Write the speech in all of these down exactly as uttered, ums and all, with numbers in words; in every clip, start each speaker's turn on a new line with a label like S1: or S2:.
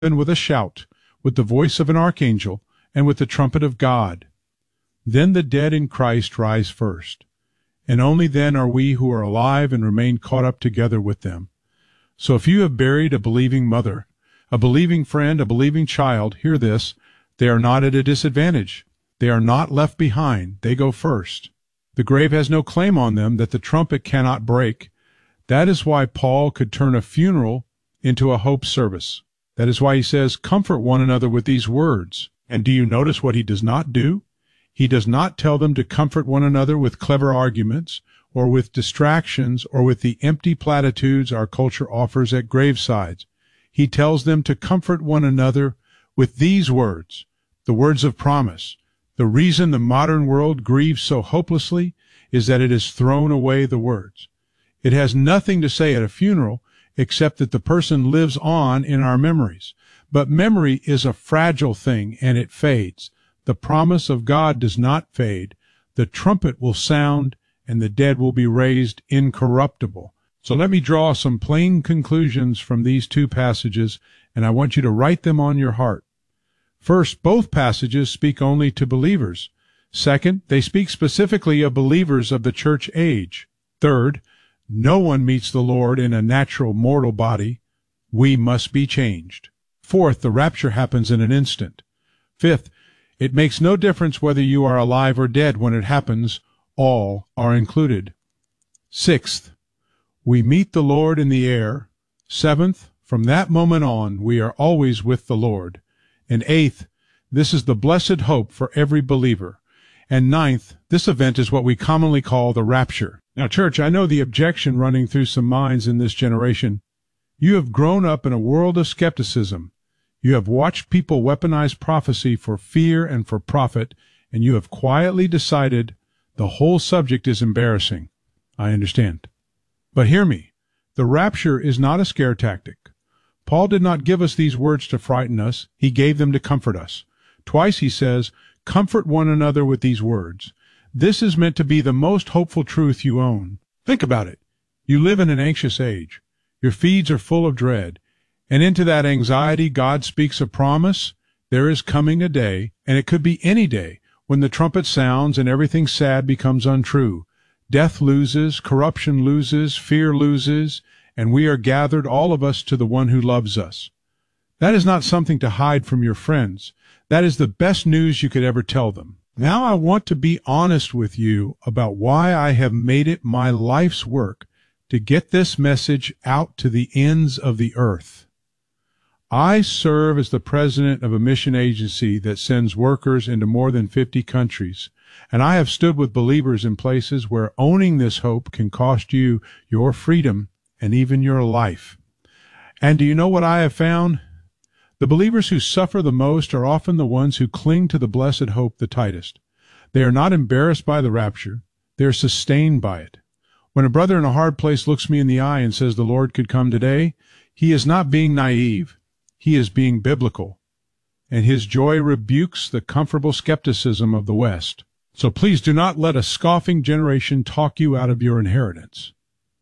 S1: and with a shout, with the voice of an archangel, and with the trumpet of God. Then the dead in Christ rise first, and only then are we who are alive and remain caught up together with them. So if you have buried a believing mother, a believing friend, a believing child, hear this, they are not at a disadvantage. They are not left behind. They go first. The grave has no claim on them that the trumpet cannot break. That is why Paul could turn a funeral into a hope service. That is why he says, comfort one another with these words. And do you notice what he does not do? He does not tell them to comfort one another with clever arguments, or with distractions, or with the empty platitudes our culture offers at gravesides. He tells them to comfort one another with these words, the words of promise. The reason the modern world grieves so hopelessly is that it has thrown away the words. It has nothing to say at a funeral except that the person lives on in our memories. But memory is a fragile thing, and it fades. The promise of God does not fade. The trumpet will sound, and the dead will be raised incorruptible. So let me draw some plain conclusions from these two passages, and I want you to write them on your heart. First, both passages speak only to believers. Second, they speak specifically of believers of the church age. Third, no one meets the Lord in a natural mortal body. We must be changed. Fourth, the rapture happens in an instant. Fifth, it makes no difference whether you are alive or dead when it happens. All are included. Sixth, we meet the Lord in the air. Seventh, from that moment on, we are always with the Lord. And eighth, this is the blessed hope for every believer. And ninth, this event is what we commonly call the rapture. Now, church, I know the objection running through some minds in this generation. You have grown up in a world of skepticism. You have watched people weaponize prophecy for fear and for profit, and you have quietly decided the whole subject is embarrassing. I understand. But hear me. The rapture is not a scare tactic. Paul did not give us these words to frighten us. He gave them to comfort us. Twice he says, comfort one another with these words. This is meant to be the most hopeful truth you own. Think about it. You live in an anxious age. Your feeds are full of dread. And into that anxiety, God speaks a promise. There is coming a day, and it could be any day, when the trumpet sounds and everything sad becomes untrue. Death loses, corruption loses, fear loses, and we are gathered, all of us, to the one who loves us. That is not something to hide from your friends. That is the best news you could ever tell them. Now I want to be honest with you about why I have made it my life's work to get this message out to the ends of the earth. I serve as the president of a mission agency that sends workers into more than fifty countries, and I have stood with believers in places where owning this hope can cost you your freedom and even your life. And do you know what I have found? The believers who suffer the most are often the ones who cling to the blessed hope the tightest. They are not embarrassed by the rapture. They are sustained by it. When a brother in a hard place looks me in the eye and says the Lord could come today, he is not being naive. He is being biblical. And his joy rebukes the comfortable skepticism of the West. So please do not let a scoffing generation talk you out of your inheritance.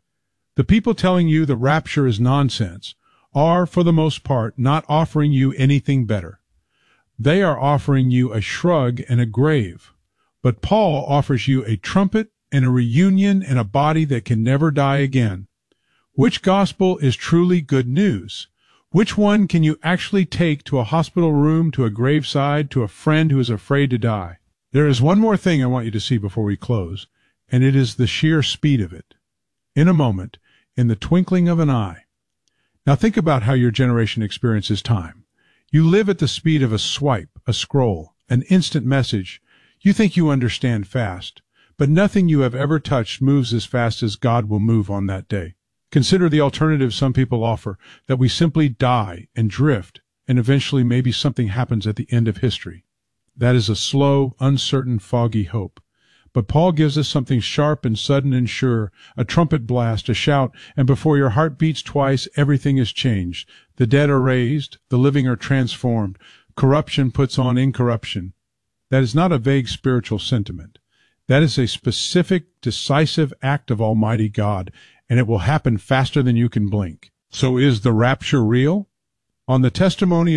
S1: The people telling you the rapture is nonsense are, for the most part, not offering you anything better. They are offering you a shrug and a grave. But Paul offers you a trumpet and a reunion and a body that can never die again. Which gospel is truly good news? Which one can you actually take to a hospital room, to a graveside, to a friend who is afraid to die? There is one more thing I want you to see before we close, and it is the sheer speed of it. In a moment, in the twinkling of an eye. Now think about how your generation experiences time. You live at the speed of a swipe, a scroll, an instant message. You think you understand fast, but nothing you have ever touched moves as fast as God will move on that day. Consider the alternative some people offer, that we simply die and drift, and eventually maybe something happens at the end of history. That is a slow, uncertain, foggy hope. But Paul gives us something sharp and sudden and sure, a trumpet blast, a shout, and before your heart beats twice, everything is changed. The dead are raised, the living are transformed. Corruption puts on incorruption. That is not a vague spiritual sentiment. That is a specific, decisive act of Almighty God, and it will happen faster than you can blink. So is the rapture real? On the testimony